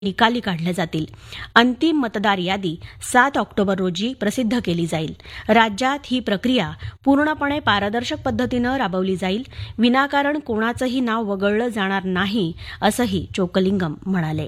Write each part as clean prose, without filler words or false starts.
निकाली काढल्या जातील. अंतिम मतदार यादी 7 ऑक्टोबर रोजी प्रसिद्ध केली जाईल. राज्यात ही प्रक्रिया पूर्णपणे पारदर्शक पद्धतीनं राबवली जाईल. विनाकारण कोणाचंही नाव वगळलं जाणार नाही, असंही चोक्कलिंगम म्हणाले.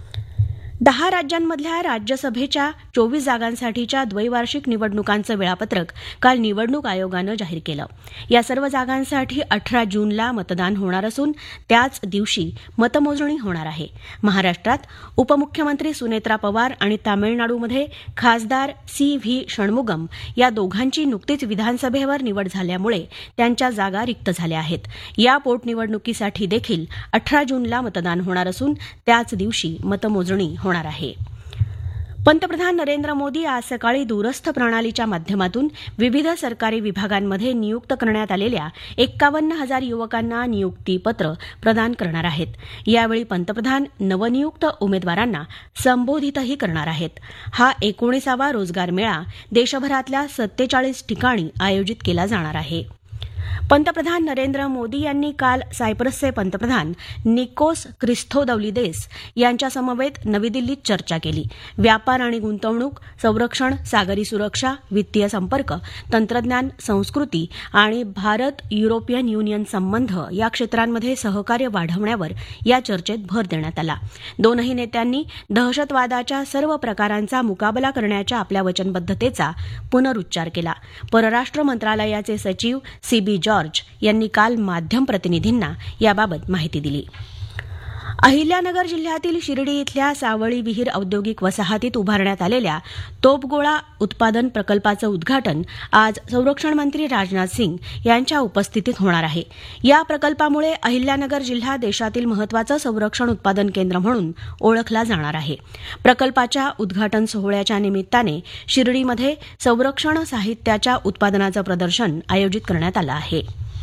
10 राज्यांमधल्या राज्यसभेच्या 24 जागांसाठीच्या द्वैवार्षिक निवडणुकांचं वेळापत्रक काल निवडणूक आयोगानं जाहीर केलं. या सर्व जागांसाठी 18 जूनला मतदान होणार असून त्याच दिवशी मतमोजणी होणार आहे. महाराष्ट्रात उपमुख्यमंत्री सुनेत्रा पवार आणि तामिळनाडूमध्ये खासदार सी.व्ही. षण्मुगम या दोघांची नुकतीच विधानसभेवर निवड झाल्यामुळे त्यांच्या जागा रिक्त झाल्या आहेत. या पोटनिवडणुकीसाठी देखील 18 जूनला मतदान होणार असून त्याच दिवशी मतमोजणी होणार आहे. पंतप्रधान नरेंद्र मोदी आज सकाळी दूरस्थ प्रणालीच्या माध्यमातून विविध सरकारी विभागांमध्ये नियुक्त करण्यात आलेल्या 51,000 युवकांना नियुक्तीपत्र प्रदान करणार आहेत. यावेळी पंतप्रधान नवनियुक्त उमेदवारांना संबोधितही करणार आहेत. हा 19वा रोजगार मेळा देशभरातल्या 47 ठिकाणी आयोजित केला जाणार आहे. पंतप्रधान नरेंद्र मोदी यांनी काल सायप्रसचे पंतप्रधान निकोस क्रिस्थोदौलिदेस यांच्यासमवेत नवी दिल्लीत चर्चा केली. व्यापार आणि गुंतवणूक, संरक्षण, सागरी सुरक्षा, वित्तीय संपर्क, तंत्रज्ञान, संस्कृती आणि भारत युरोपियन युनियन संबंध या क्षेत्रांमध्ये सहकार्य वाढवण्यावर या चर्चेत भर देण्यात आला. दोनही नेत्यांनी दहशतवादाच्या सर्व प्रकारांचा मुकाबला करण्याच्या आपल्या वचनबद्धतेचा पुनरुच्चार केला. परराष्ट्र मंत्रालयाचे सचिव सीबी जॉर्ज यांनी काल माध्यम प्रतिनिधींना याबाबत माहिती दिली. अहिल्यानगर जिल्ह्यातील शिर्डी इथल्या सावळी विहीर औद्योगिक वसाहतीत उभारण्यात आलेल्या तोफगोळा उत्पादन प्रकल्पाचं उद्घाटन आज संरक्षण मंत्री राजनाथ सिंग यांच्या उपस्थितीत होणार आहे. या प्रकल्पामुळे अहिल्यानगर जिल्हा देशातील महत्वाचं संरक्षण उत्पादन केंद्र म्हणून ओळखला जाणार आहे. प्रकल्पाच्या उद्घाटन सोहळ्याच्या निमित्ताने शिर्डीमध्ये संरक्षण साहित्याच्या उत्पादनाचं प्रदर्शन आयोजित करण्यात आलं आहे.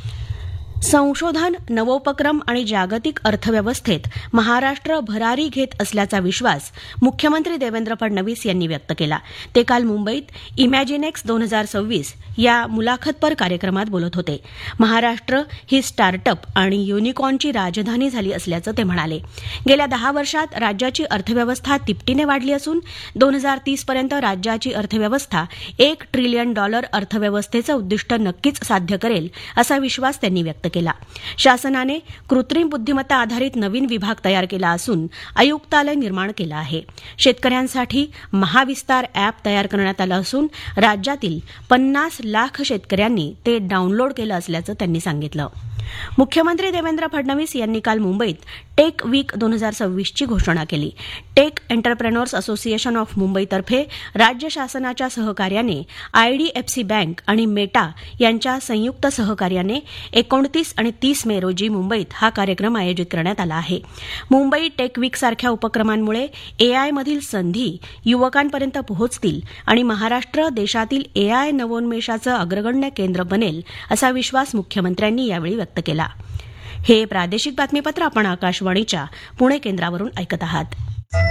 संशोधन, नवोपक्रम आणि जागतिक अर्थव्यवस्थेत महाराष्ट्र भरारी घेत असल्याचा विश्वास मुख्यमंत्री देवेंद्र फडणवीस यांनी व्यक्त केला. ते काल मुंबईत इमॅजिनेक्स 2026 या मुलाखतपर कार्यक्रमात बोलत होते. महाराष्ट्र ही स्टार्टअप आणि युनिकॉर्नची राजधानी झाली असल्याचं ते म्हणाले. गेल्या 10 वर्षात राज्याची अर्थव्यवस्था तिपटीने वाढली असून 2030 पर्यंत राज्याची अर्थव्यवस्था $1 ट्रिलियन अर्थव्यवस्थेचं उद्दिष्ट नक्कीच साध्य करेल, असा विश्वास त्यांनी व्यक्त केला. शासनाने कृत्रिम बुद्धिमत्ता आधारित नवीन विभाग तयार केला असून आयुक्तालय निर्माण केलं आहे. शेतकऱ्यांसाठी महाविस्तार अॅप तयार करण्यात आलं असून राज्यातील 50 लाख शेतकऱ्यांनी ते डाऊनलोड केलं असल्याचं त्यांनी सांगितलं. मुख्यमंत्री देवेंद्र फडणवीस यांनी काल मुंबईत टेक वीक 2026 ची घोषणा केली. टेक एंटरप्रेन्योर्स असोसिएशन ऑफ मुंबईतर्फे राज्य शासनाच्या सहकार्याने आयडीएफसी बँक आणि मेटा यांच्या संयुक्त सहकार्याने 29 आणि 30 मे रोजी मुंबईत हा कार्यक्रम आयोजित करण्यात आला आहे. मुंबई टेक वीक सारख्या उपक्रमांमुळे एआयमधील संधी युवकांपर्यंत पोहोचतील आणि महाराष्ट्र देशातील एआय नवोन्मेषाचं अग्रगण्य केंद्र बनेल, असा विश्वास मुख्यमंत्र्यांनी यावेळी व्यक्त केला. हे प्रादेशिक बातमीपत्र आपण आकाशवाणीच्या पुणे केंद्रावरून ऐकत आहात.